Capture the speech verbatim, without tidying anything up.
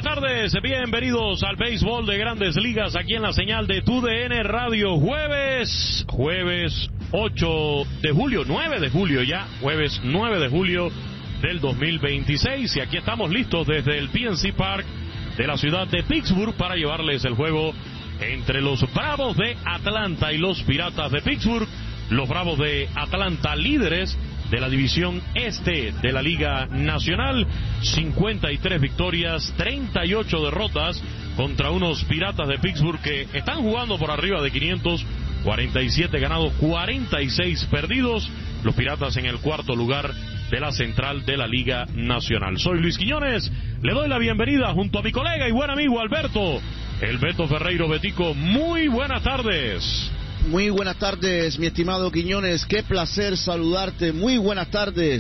buenas tardes, bienvenidos al béisbol de Grandes Ligas aquí en la señal de T U D N Radio. Jueves, jueves ocho de julio, nueve de julio ya, jueves nueve de julio del dos mil veintiséis, y aquí estamos listos desde el P N C Park de la ciudad de Pittsburgh para llevarles el juego entre los Bravos de Atlanta y los Piratas de Pittsburgh. Los Bravos de Atlanta, líderes de la división este de la Liga Nacional, cincuenta y tres victorias, treinta y ocho derrotas contra unos Piratas de Pittsburgh que están jugando por arriba de quinientos, cuarenta y siete ganados, cuarenta y seis perdidos. Los Piratas en el cuarto lugar de la central de la Liga Nacional. Soy Luis Quiñones, le doy la bienvenida junto a mi colega y buen amigo Alberto, el Beto Ferreiro. Betico, muy buenas tardes. Muy buenas tardes, mi estimado Quiñones, qué placer saludarte, muy buenas tardes.